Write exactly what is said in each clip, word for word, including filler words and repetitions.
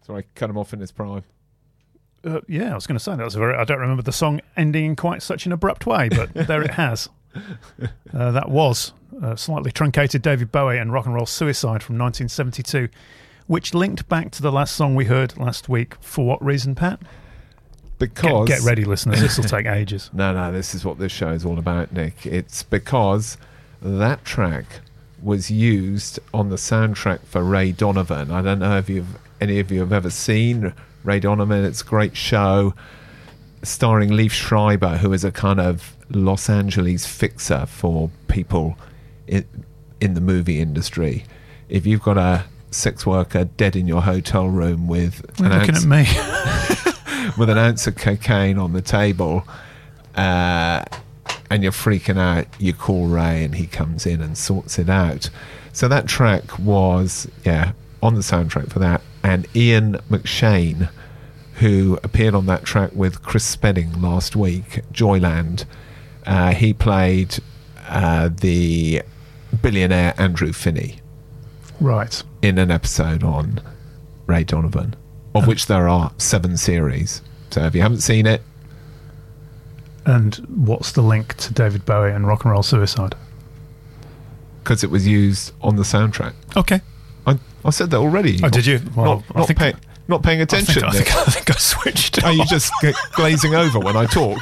So I cut him off in his prime. Uh, yeah, I was going to say that was a very. I don't remember the song ending in quite such an abrupt way, but there it has. Uh, that was uh, slightly truncated David Bowie and Rock and Roll Suicide from nineteen seventy-two, which linked back to the last song we heard last week. For what reason, Pat? Because get, get ready, listeners. This will take ages. No, no, this is what this show is all about, Nick. It's because that track was used on the soundtrack for Ray Donovan. I don't know if you've any of you have ever seen Ray Donovan. It's a great show starring Liev Schreiber, who is a kind of Los Angeles fixer for people in, in the movie industry. If you've got a sex worker dead in your hotel room with You're an looking ounce, at me with an ounce of cocaine on the table, uh, and you're freaking out, you call Ray and he comes in and sorts it out. So that track was, yeah, on the soundtrack for that. And Ian McShane, who appeared on that track with Chris Spedding last week, Joyland, uh, he played uh, the billionaire Andrew Finney. Right. In an episode on Ray Donovan, of and, which there are seven series. So if you haven't seen it... And what's the link to David Bowie and Rock and Roll Suicide? Because it was used on the soundtrack. Okay. I, I said that already. Oh, did you? Well, not, not, pay, not paying attention. I think I, think, I, think I switched. Are you just g- glazing over when I talk?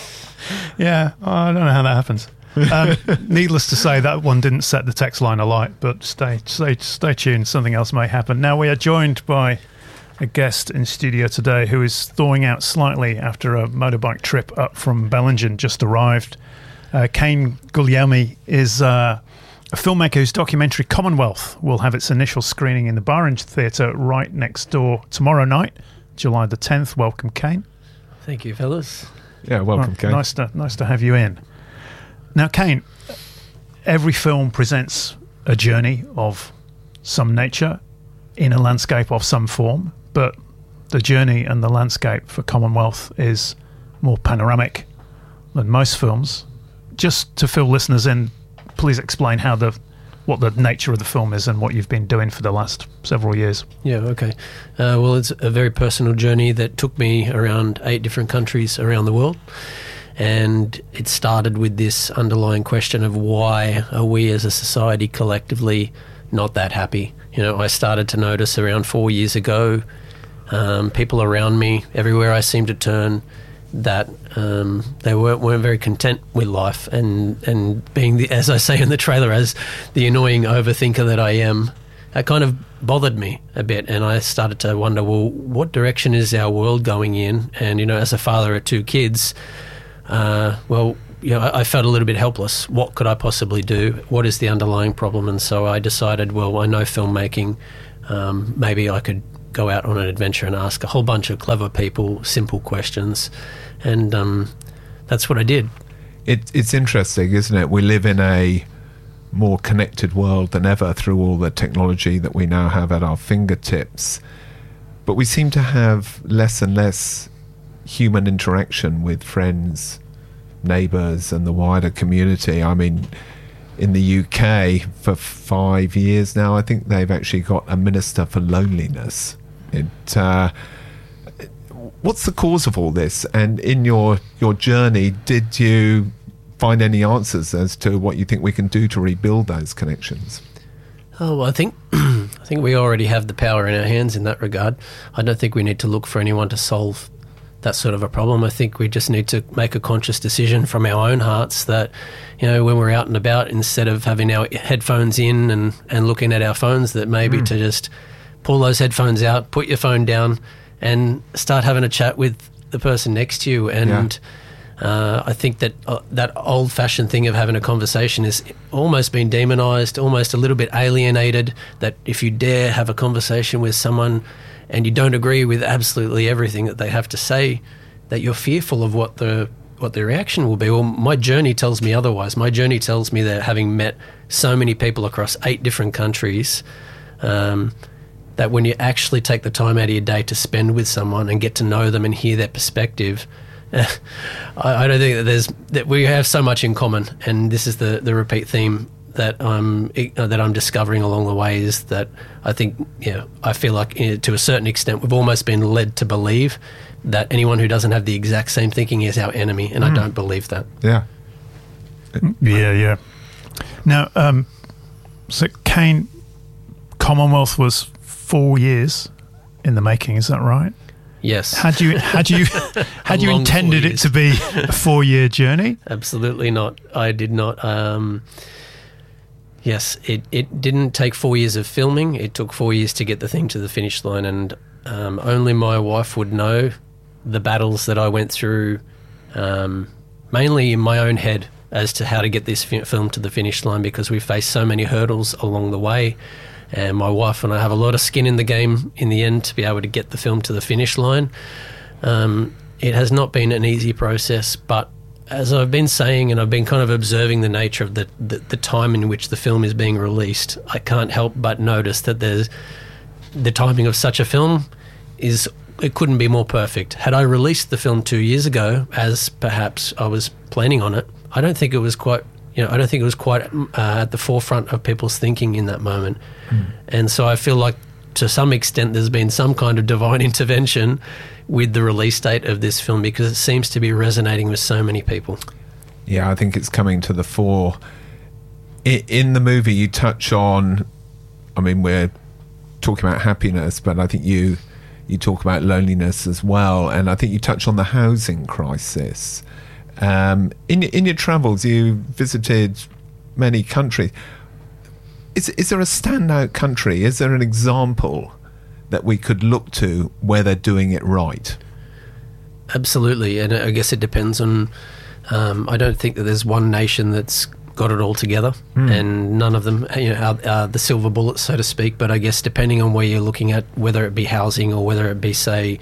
Yeah, I don't know how that happens. Um, needless to say, that one didn't set the text line alight, but stay, stay, stay tuned. Something else may happen. Now we are joined by a guest in studio today who is thawing out slightly after a motorbike trip up from Bellingen just arrived. Uh, Kane Guglielmi is uh, a filmmaker whose documentary Commonwealth will have its initial screening in the Barrange Theatre right next door tomorrow night, July the tenth. Welcome, Kane. Thank you, fellas. Yeah, welcome, well, Kane. Nice to, nice to have you in. Now, Kane, every film presents a journey of some nature in a landscape of some form, but the journey and the landscape for Commonwealth is more panoramic than most films. Just to fill listeners in, please explain how the what the nature of the film is and what you've been doing for the last several years. Yeah, okay. Uh, well, it's a very personal journey that took me around eight different countries around the world. And it started with this underlying question of why are we as a society collectively not that happy? You know, I started to notice around four years ago, um, people around me, everywhere I seemed to turn, that um, they weren't, weren't very content with life. And, and being, the, as I say in the trailer, as the annoying overthinker that I am, that kind of bothered me a bit. And I started to wonder, well, what direction is our world going in? And, you know, as a father of two kids... Uh, well, you know, I, I felt a little bit helpless. What could I possibly do? What is the underlying problem? And so I decided, well, I know filmmaking. Um, maybe I could go out on an adventure and ask a whole bunch of clever people simple questions. And um, that's what I did. It, it's interesting, isn't it? We live in a more connected world than ever through all the technology that we now have at our fingertips. But we seem to have less and less human interaction with friends, neighbours and the wider community. I mean, in the U K for five years now, I think they've actually got a minister for loneliness. It, uh, what's the cause of all this? And in your, your journey, did you find any answers as to what you think we can do to rebuild those connections? Oh, well, I think I think we already have the power in our hands in that regard. I don't think we need to look for anyone to solve that sort of a problem. I think we just need to make a conscious decision from our own hearts that, you know, when we're out and about, instead of having our headphones in and, and looking at our phones, that maybe mm. to just pull those headphones out, put your phone down and start having a chat with the person next to you. And yeah. uh, I think that uh, that old-fashioned thing of having a conversation is almost been demonised, almost a little bit alienated, that if you dare have a conversation with someone and you don't agree with absolutely everything that they have to say, that you're fearful of what the what the reaction will be. Well, my journey tells me otherwise. My journey tells me that having met so many people across eight different countries, um, that when you actually take the time out of your day to spend with someone and get to know them and hear their perspective, I, I don't think that there's that we have so much in common. And this is the, the repeat theme that I'm uh, that I'm discovering along the way is that I think, you know, I feel like, you know, to a certain extent we've almost been led to believe that anyone who doesn't have the exact same thinking is our enemy, and mm. I don't believe that. Yeah. Yeah, yeah. Now, um, so Kane, Commonwealth was four years in the making, is that right? Yes. Had you had you had you intended it to be a four-year journey? Absolutely not. I did not. Um, yes, it, it didn't take four years of filming. It took four years to get the thing to the finish line, and um, only my wife would know the battles that I went through, um, mainly in my own head, as to how to get this fi- film to the finish line, because we faced so many hurdles along the way. And my wife and I have a lot of skin in the game in the end to be able to get the film to the finish line. Um, it has not been an easy process, but as I've been saying, and I've been kind of observing the nature of the, the, the time in which the film is being released, I can't help but notice that there's the timing of such a film is, it couldn't be more perfect. Had I released the film two years ago, as perhaps I was planning on it, I don't think it was quite, you know, I don't think it was quite uh, at the forefront of people's thinking in that moment. Mm. And so I feel like to some extent there's been some kind of divine intervention with the release date of this film, because it seems to be resonating with so many people. Yeah, I think it's coming to the fore. I, in the movie you touch on, I mean, we're talking about happiness, but I think you you talk about loneliness as well, and I think you touch on the housing crisis. Um, in in your travels, you visited many countries. Is is there a standout country? Is there an example that we could look to where they're doing it right? Absolutely, and I guess it depends on. Um, I don't think that there's one nation that's got it all together, mm. and none of them, you know, are, are the silver bullets, so to speak. But I guess depending on where you're looking at, whether it be housing or whether it be, say,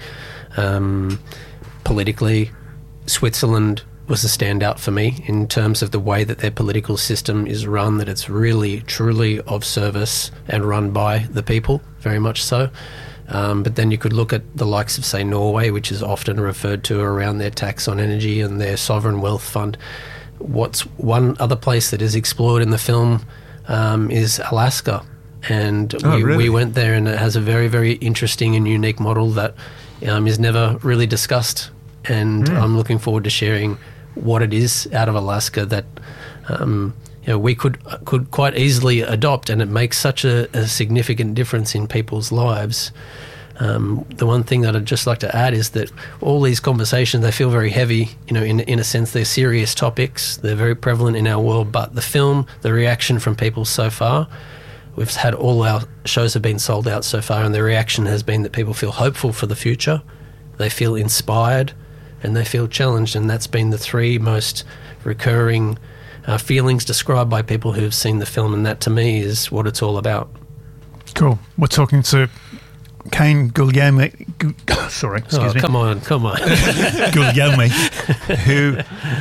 um, politically, Switzerland was a standout for me in terms of the way that their political system is run, that it's really, truly of service and run by the people, very much so. Um, but then you could look at the likes of, say, Norway, which is often referred to around their tax on energy and their sovereign wealth fund. What's one other place that is explored in the film um, is Alaska. And oh, we, really? we went there, and it has a very, very interesting and unique model that um, is never really discussed. And mm. I'm looking forward to sharing what it is out of Alaska that um, you know, we could could quite easily adopt, and it makes such a, a significant difference in people's lives. Um, the one thing that I'd just like to add is that all these conversations, they feel very heavy, you know, in in a sense they're serious topics, they're very prevalent in our world, but the film, the reaction from people so far, we've had all our shows have been sold out so far, and the reaction has been that people feel hopeful for the future, they feel inspired, and they feel challenged, and that's been the three most recurring uh, feelings described by people who have seen the film, and that to me is what it's all about. Cool. We're talking to Kane Guglielmi, Gu- sorry, excuse oh, me. come on, come on. Guglielmi, who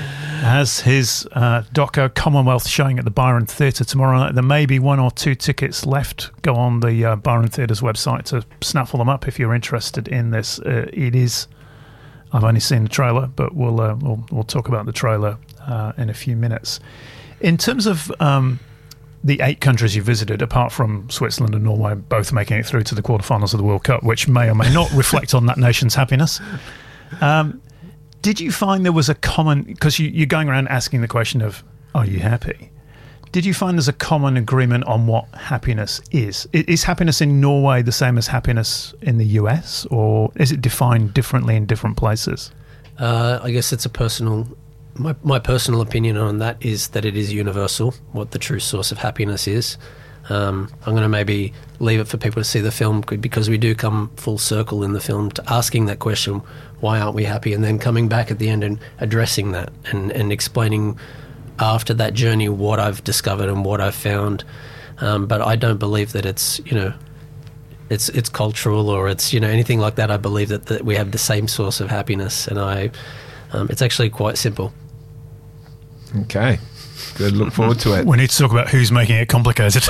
has his uh, doco Commonwealth showing at the Byron Theatre tomorrow night. There may be one or two tickets left. Go on the uh, Byron Theatre's website to snaffle them up if you're interested in this. Uh, it is... I've only seen the trailer, but we'll uh, we'll, we'll talk about the trailer uh, in a few minutes. In terms of um, the eight countries you visited, apart from Switzerland and Norway, both making it through to the quarterfinals of the World Cup, which may or may not reflect on that nation's happiness, um, did you find there was a common... Because you, you're going around asking the question of, are you happy? Did you find there's a common agreement on what happiness is? Is happiness in Norway the same as happiness in the U S, or is it defined differently in different places? Uh, I guess it's a personal... My, my personal opinion on that is that it is universal, what the true source of happiness is. Um, I'm going to maybe leave it for people to see the film, because we do come full circle in the film to asking that question, why aren't we happy? And then coming back at the end and addressing that and, and explaining... after that journey what I've discovered and what I've found, um, but I don't believe that it's, you know, it's it's cultural or it's, you know, anything like that. I believe that, that we have the same source of happiness, and I um, it's actually quite simple. Okay, good, look forward to it. We need to talk about who's making it complicated.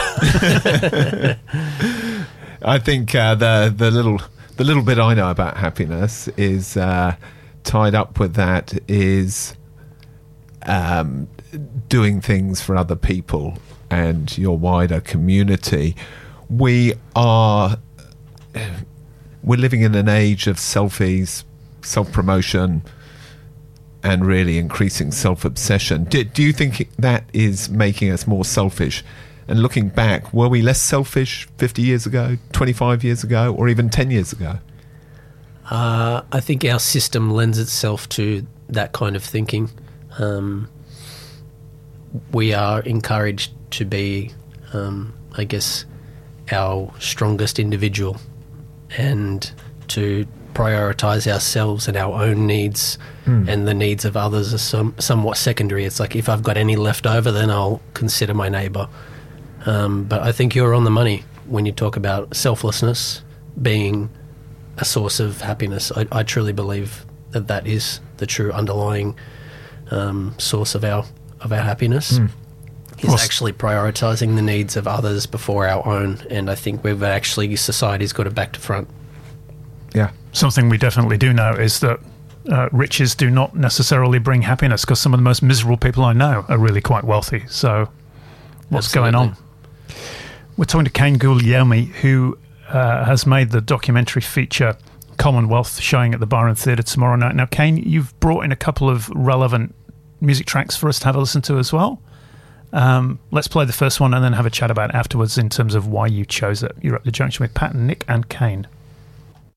I think uh, the the little the little bit I know about happiness is uh, tied up with that is um, doing things for other people and your wider community. We are we're living in an age of selfies, self-promotion, and really increasing self-obsession. Do, do you think that is making us more selfish? And looking back, were we less selfish fifty years ago, twenty-five years ago, or even ten years ago? Uh, I think our system lends itself to that kind of thinking. Um, we are encouraged to be, um, I guess, our strongest individual and to prioritise ourselves and our own needs, mm. and the needs of others are some, somewhat secondary. It's like, if I've got any left over, then I'll consider my neighbour. Um, but I think you're on the money when you talk about selflessness being a source of happiness. I, I truly believe that that is the true underlying um, source of our of our happiness. Mm. Is actually prioritising the needs of others before our own, and I think we've actually, society's got it back to front. Yeah. Something we definitely do know is that uh, riches do not necessarily bring happiness, because some of the most miserable people I know are really quite wealthy. So what's Absolutely. going on? We're talking to Kane Guglielmi, who uh, has made the documentary feature Commonwealth, showing at the Byron Theatre tomorrow night. Now, Kane, you've brought in a couple of relevant music tracks for us to have a listen to as well. Um, let's play the first one and then have a chat about it afterwards in terms of why you chose it. You're at the junction with Pat and Nick and Kane.